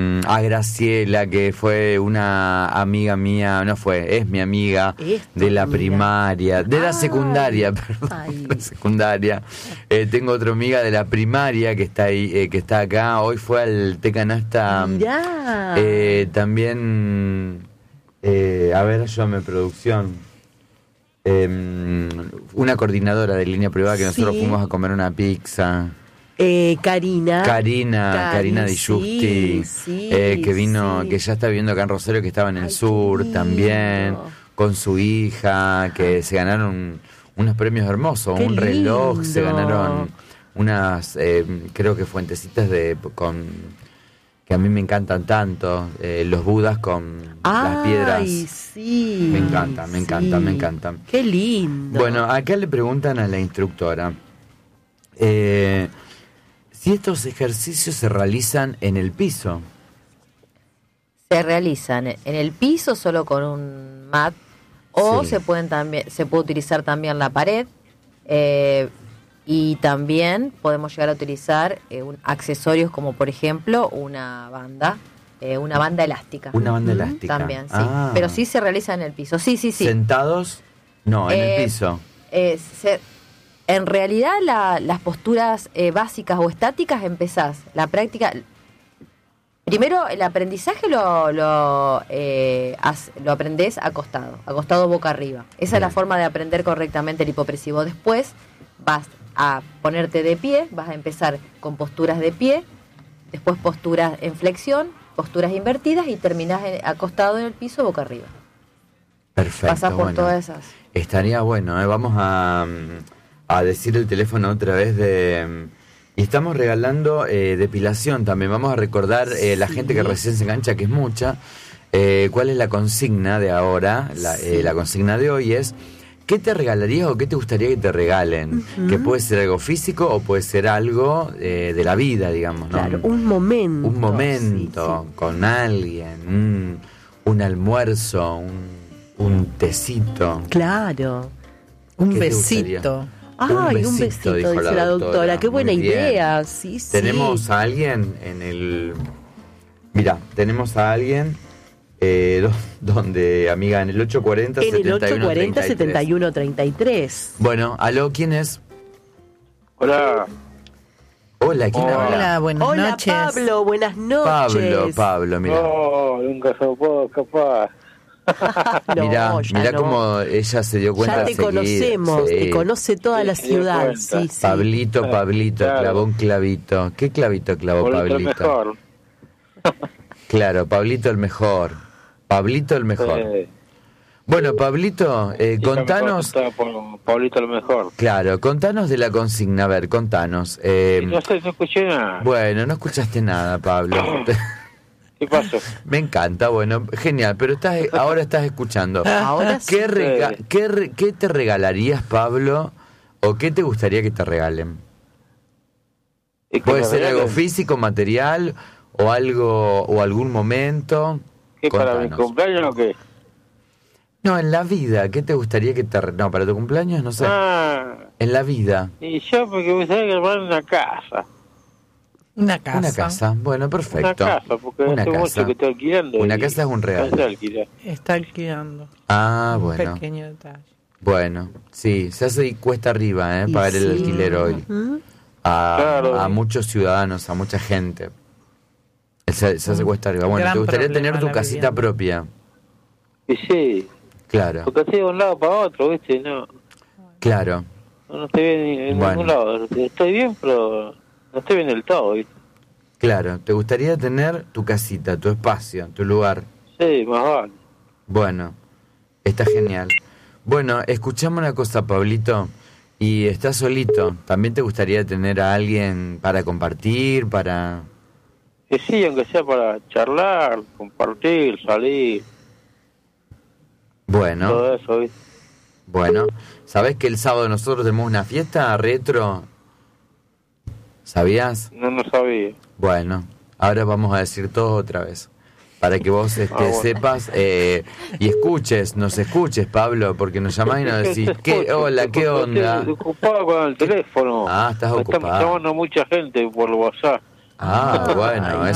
a Graciela, que fue una amiga mía, es mi amiga de la primaria, de la secundaria, perdón, de la secundaria. Tengo otra amiga de la primaria que está ahí, que está acá. Hoy fue al Té Canasta. También, a ver, ayúdame, producción. Una coordinadora de línea privada que nosotros fuimos a comer una pizza. Karina Di Giusti, que vino, que ya está viviendo acá en Rosario, que estaba en el sur también, con su hija, que se ganaron unos premios hermosos, un reloj, se ganaron unas, creo que fuentecitas que a mí me encantan tanto, los budas con las piedras. Me encantan. Qué lindo. Bueno, acá le preguntan a la instructora si estos ejercicios se realizan en el piso. Se realizan en el piso solo con un mat o se puede utilizar también la pared, y también podemos llegar a utilizar accesorios como por ejemplo una banda elástica. Una banda elástica. También, sí. Pero sí se realiza en el piso. Sí. ¿Sentados? No, en el piso. En realidad las posturas básicas o estáticas empezás. La práctica... Primero el aprendizaje lo aprendés acostado boca arriba. Esa es la forma de aprender correctamente el hipopresivo. Después vas a ponerte de pie, vas a empezar con posturas de pie, después posturas en flexión, posturas invertidas y terminás acostado en el piso boca arriba. Perfecto. Pasás por todas esas. Estaría bueno, Vamos a decir el teléfono otra vez y estamos regalando depilación también. Vamos a recordar la gente que recién se engancha, que es mucha, cuál es la consigna de ahora. La consigna de hoy es: ¿qué te regalarías o qué te gustaría que te regalen? Que puede ser algo físico o puede ser algo de la vida, digamos, ¿no? Claro, un momento. Con alguien, un almuerzo, un tecito. Claro. Un besito. Ay, un besito, dice la doctora. Qué buena idea. Sí. Tenemos a alguien en el... Mira, tenemos a alguien... ¿dónde, amiga? En el 840 en el 840 7133. Bueno, aló, ¿quién es? Hola, ¿quién habla? Hola, buenas noches. Pablo, buenas noches. Pablo, mira. Nunca se puedo escapar. Mirá cómo ella se dio cuenta. Ya te conocemos, te conoce toda la ciudad. Sí. Pablito, claro. Clavó un clavito. ¿Qué clavito clavó Pablito? El mejor. Claro, Pablito el mejor. Bueno, Pablito, contanos... Pablito el mejor. Claro, contanos de la consigna, a ver, contanos. No escuché nada. Bueno, no escuchaste nada, Pablo. ¿Qué pasó? Me encanta, bueno, genial, pero ahora estás escuchando. Ahora ¿Qué te regalarías, Pablo, o qué te gustaría que te regalen? ¿Puede ser algo físico, material, o algo, o algún momento? ¿Qué, para mi cumpleaños o qué? No, en la vida, ¿qué te gustaría que te... No, para tu cumpleaños, no sé. En la vida. Y yo porque me gustaría que armar una casa. Una casa, bueno, perfecto. Una casa, porque hace mucho que estoy alquilando. Una casa es un regalo. Está alquilando. Bueno. Un pequeño detalle. Bueno, sí, se hace cuesta arriba, pagar el alquiler hoy. A muchos ciudadanos, a mucha gente. Se hace cuesta arriba. Bueno, ¿te gustaría tener tu casita propia? Y sí. Claro. Porque así de un lado para otro, ¿viste? No. Claro. No estoy bien en ningún lado. Estoy bien, pero no estoy bien del todo, ¿viste? Claro. ¿Te gustaría tener tu casita, tu espacio, tu lugar? Sí, más vale. Bueno, está genial. Bueno, escuchame una cosa, Pablito. Y estás solito. ¿También te gustaría tener a alguien para compartir, para...? Que sí, aunque sea para charlar, compartir, salir. Bueno. Todo eso, ¿viste? Bueno, ¿sabés que el sábado nosotros tenemos una fiesta retro? ¿Sabías? No sabía. Bueno, ahora vamos a decir todo otra vez. Para que vos sepas y nos escuches, Pablo, porque nos llamás y nos decís, hola, ¿qué onda? Estoy ocupado con el teléfono. Estás ocupado. Estamos llamando a mucha gente por WhatsApp. Bueno,